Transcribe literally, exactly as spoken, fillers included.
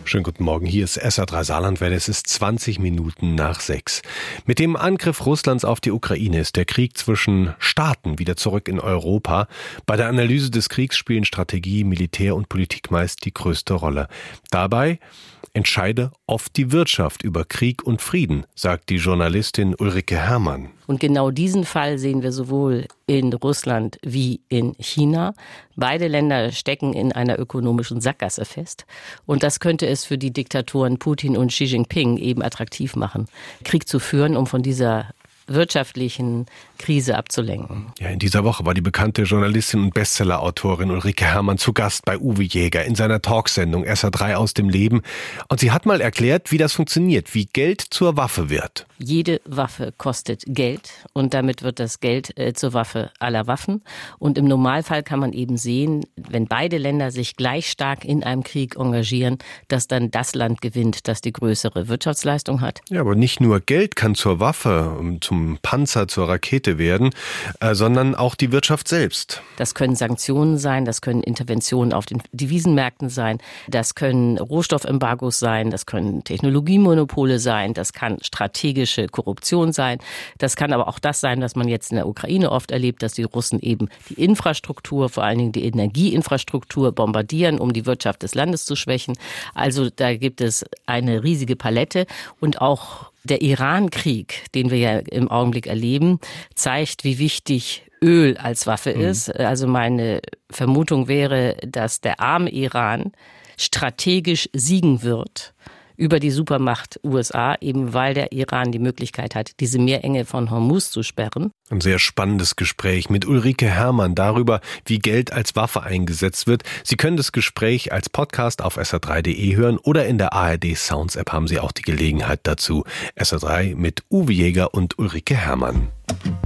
Schönen guten Morgen, hier ist S R drei Saarlandwelle, es ist zwanzig Minuten nach sechs. Mit dem Angriff Russlands auf die Ukraine ist der Krieg zwischen Staaten wieder zurück in Europa. Bei der Analyse des Kriegs spielen Strategie, Militär und Politik meist die größte Rolle. Dabei entscheide oft die Wirtschaft über Krieg und Frieden, sagt die Journalistin Ulrike Herrmann. Und genau diesen Fall sehen wir sowohl in Russland wie in China. Beide Länder stecken in einer ökonomischen Sackgasse fest. Und das könnte es für die Diktatoren Putin und Xi Jinping eben attraktiv machen, Krieg zu führen, um von dieser wirtschaftlichen Krise abzulenken. Ja, in dieser Woche war die bekannte Journalistin und Bestsellerautorin Ulrike Herrmann zu Gast bei Uwe Jäger in seiner Talksendung S R drei aus dem Leben. Und sie hat mal erklärt, wie das funktioniert, wie Geld zur Waffe wird. Jede Waffe kostet Geld und damit wird das Geld äh, zur Waffe aller Waffen. Und im Normalfall kann man eben sehen, wenn beide Länder sich gleich stark in einem Krieg engagieren, dass dann das Land gewinnt, das die größere Wirtschaftsleistung hat. Ja, aber nicht nur Geld kann zur Waffe, zum Panzer, zur Rakete werden, äh, sondern auch die Wirtschaft selbst. Das können Sanktionen sein, das können Interventionen auf den Devisenmärkten sein, das können Rohstoffembargos sein, das können Technologiemonopole sein, das kann strategische Korruption sein, das kann aber auch das sein, was man jetzt in der Ukraine oft erlebt, dass die Russen eben die Infrastruktur, vor allen Dingen die Energieinfrastruktur bombardieren, um die Wirtschaft des Landes zu schwächen. Also da gibt es eine riesige Palette und auch der Iran-Krieg, den wir ja im Augenblick erleben, zeigt, wie wichtig Öl als Waffe mhm. ist. Also meine Vermutung wäre, dass der arme Iran strategisch siegen wird über die Supermacht U S A, eben weil der Iran die Möglichkeit hat, diese Meerenge von Hormuz zu sperren. Ein sehr spannendes Gespräch mit Ulrike Herrmann darüber, wie Geld als Waffe eingesetzt wird. Sie können das Gespräch als Podcast auf S R drei punkt de hören oder in der A R D Sounds App haben Sie auch die Gelegenheit dazu. S R drei mit Uwe Jäger und Ulrike Herrmann.